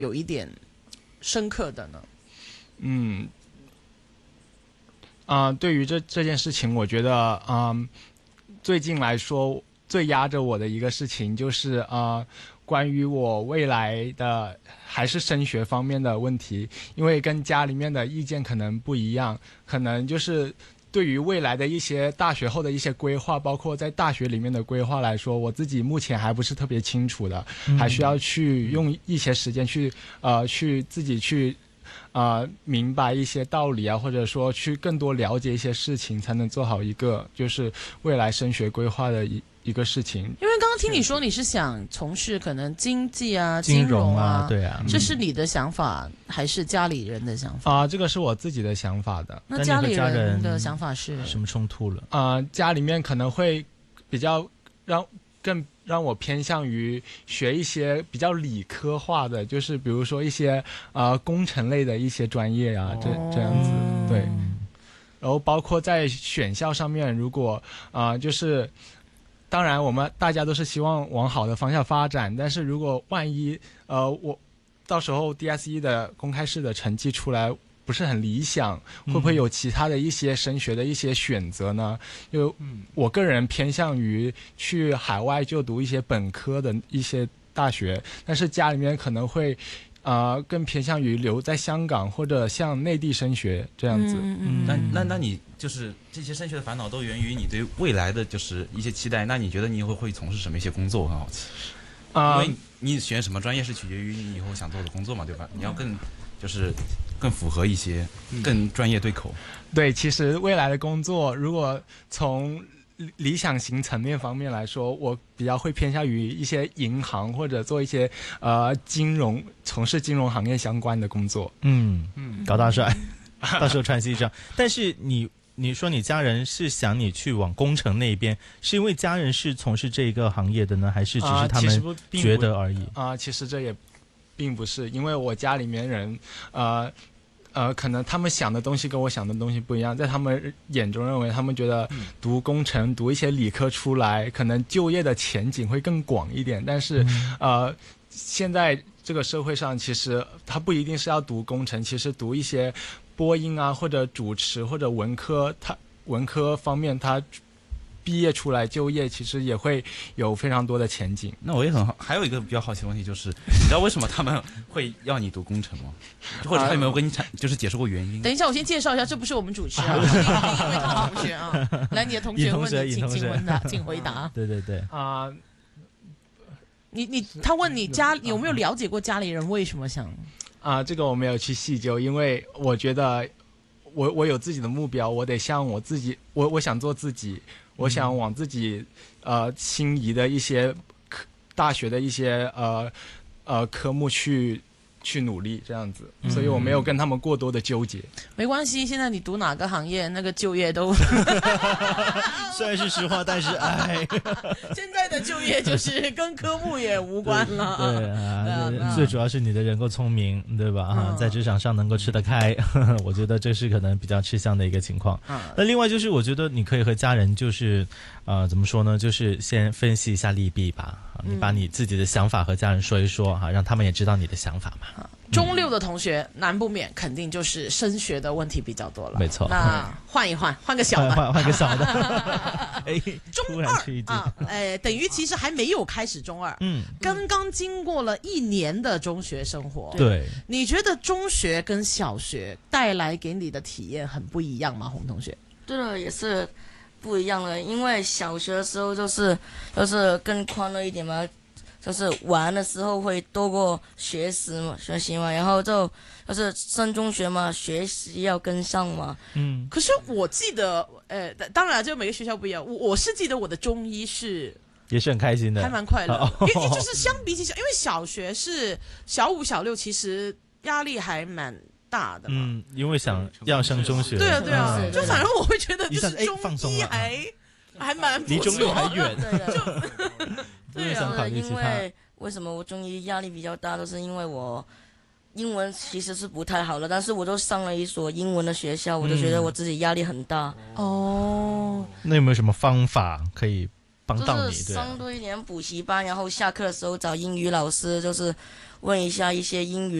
有一点深刻的呢？ 对于这件事情，我觉得最近来说最压着我的一个事情就是关于我未来的还是升学方面的问题，因为跟家里面的意见可能不一样，可能就是对于未来的一些大学后的一些规划，包括在大学里面的规划来说，我自己目前还不是特别清楚的，还需要去用一些时间去自己去明白一些道理啊，或者说去更多了解一些事情，才能做好一个就是未来升学规划的一个事情。 因为刚刚听你说你是想从事可能经济啊、 金融啊，对啊， 这是你的想法还是家里人的想法？ 这个是我自己的想法的。 那家里人的想法是什么冲突了？ 家里面可能会比较让我偏向于学一些比较理科化的，就是比如说一些工程类的一些专业啊，这样子。对。然后包括在选校上面，如果就是当然我们大家都是希望往好的方向发展，但是如果万一我到时候 DSE 的公开试的成绩出来不是很理想，会不会有其他的一些升学的一些选择呢？因为我个人偏向于去海外就读一些本科的一些大学，但是家里面可能会更偏向于留在香港或者向内地升学这样子。 那你就是这些升学的烦恼都源于你对未来的就是一些期待，那你觉得你以后会从事什么一些工作？我很好奇。因为你选什么专业是取决于你以后想做的工作嘛，对吧？你要更符合一些，更专业对口。 对，其实未来的工作，如果从理想型层面方面来说，我比较会偏向于一些银行或者做一些从事金融行业相关的工作。 搞大帅，到时候穿西装。但是你说你家人是想你去往工程那边，是因为家人是从事这个行业的呢，还是只是他们觉得而已？ 其实这也并不是，因为我家里面人可能他们想的东西跟我想的东西不一样，在他们眼中认为，他们觉得读工程、读一些理科出来，可能就业的前景会更广一点。但是现在这个社会上，其实他不一定是要读工程，其实读一些播音啊，或者主持或者文科方面，他毕业出来就业，其实也会有非常多的前景。 那我也还有一个比较好奇的问题，就是你知道为什么他们会要你读工程吗？或者他有没有跟你就是解释过原因？ 等一下，我先介绍一下，这不是我们主持人，是一位同学啊。来，你的同学问你，请回答。 对他问你有没有了解过家里人为什么想这个我没有去细究，因为我觉得我有自己的目标，我得向我自己，我想做自己，我想往自己心仪的一些大学的一些科目去努力这样子，所以我没有跟他们过多的纠结。 没关系，现在你读哪个行业，那个就业都虽然是实话，但是现在的就业就是跟科目也无关了。 对最主要是你的人够聪明，对吧？在职场上能够吃得开，我觉得这是可能比较吃香的一个情况。那另外就是我觉得你可以和家人就是怎么说呢，就是先分析一下利弊吧。你把你自己的想法和家人说一说让他们也知道你的想法嘛。 中六的同学难不免肯定就是升学的问题比较多了。 没错。 那换个小的， 换个小的。 中二等于其实还没有开始中二，刚刚经过了1年的中学生活。 对， 你觉得中学跟小学带来给你的体验很不一样吗，洪同学？ 对了，也是不一样的，因为小学的时候就是更欢乐一点嘛，就是玩的时候会多过学习嘛，然后就是升中学嘛，学习要跟上嘛。 可是我记得，当然就每个学校不一样，我是记得我的中一是也是很开心的， 还蛮快乐，因为就是相比起因为小学是小5、小6，其实压力还蛮大的嘛。 因为要升中学。 对啊，就反正我会觉得就是中一还蛮离中6还远。 对啊，因为什么我中一压力比较大，都是因为我英文其实是不太好的，但是我都上了一所英文的学校，我就觉得我自己压力很大。 那有没有什么方法可以帮到你？ 就是上多一点补习班，然后下课的时候找英语老师，就是问一下一些英语